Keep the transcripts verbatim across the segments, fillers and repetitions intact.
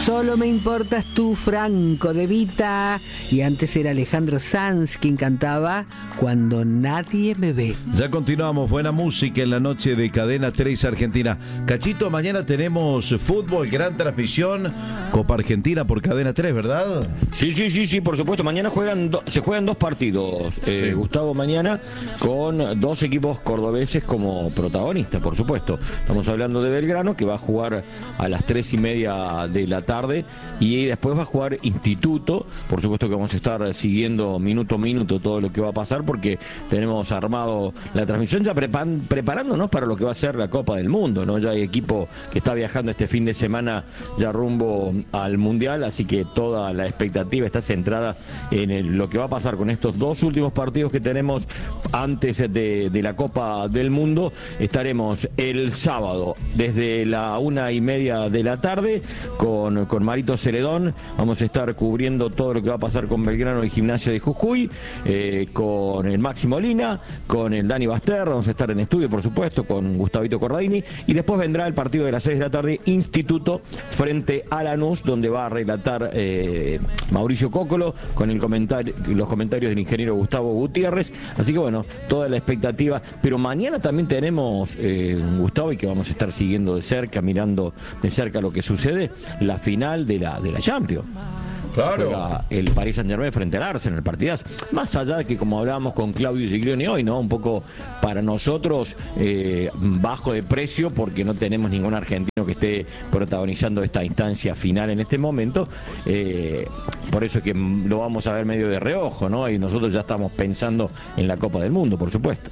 Solo me importas tú, Franco De Vita. Y antes era Alejandro Sanz quien cantaba Cuando nadie me ve. Ya continuamos, buena música en la noche de Cadena tres Argentina. Cachito, mañana tenemos fútbol, gran transmisión, Copa Argentina por Cadena tres, ¿verdad? Sí, sí, sí, sí, por supuesto. Mañana juegan do- se juegan dos partidos, eh, sí. Gustavo, mañana, con dos equipos cordobeses como protagonistas, por supuesto. Estamos hablando de Belgrano, que va a jugar a las tres y media de la tarde, y después va a jugar Instituto. Por supuesto que vamos a estar siguiendo minuto a minuto todo lo que va a pasar, porque tenemos armado la transmisión, ya prepa- preparándonos para lo que va a ser la Copa del Mundo, ¿no? Ya hay equipo que está viajando este fin de semana ya rumbo al Mundial, así que toda la expectativa está centrada en el, lo que va a pasar con estos dos últimos partidos que tenemos antes de, de la Copa del Mundo. Estaremos el sábado desde la una y media de la tarde con, con Marito Celedón. Vamos a estar cubriendo todo lo que va a pasar con Belgrano y Gimnasia de Jujuy, eh, con el Máximo Lina, con el Dani Baster. Vamos a estar en estudio, por supuesto, con Gustavito Corradini, y después vendrá el partido de las seis de la tarde, Instituto frente a Lanús, donde va a relatar eh, Mauricio Cócolo con el comentario, los comentarios del ingeniero Gustavo Gutiérrez. Así que bueno, toda la expectativa. Pero mañana también tenemos, eh, Gustavo, y que vamos a estar siguiendo de cerca, mirando de cerca lo que sucede, la final de la, de la Champions. Claro. Juega el Paris Saint-Germain frente al Arsenal, partidas. Más allá de que, como hablábamos con Claudio Giglioni hoy, ¿no? Un poco para nosotros eh, bajo de precio, porque no tenemos ningún argentino que esté protagonizando esta instancia final en este momento. Eh, por eso es que lo vamos a ver medio de reojo, ¿no? Y nosotros ya estamos pensando en la Copa del Mundo, por supuesto.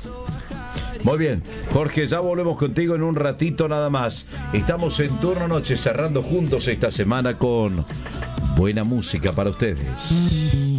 Muy bien, Jorge, ya volvemos contigo en un ratito nada más. Estamos en Turno Noche cerrando juntos esta semana con buena música para ustedes.